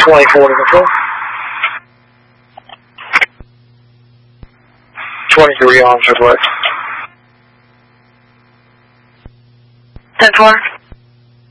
24 to control. 23 on Circle X. 10-4.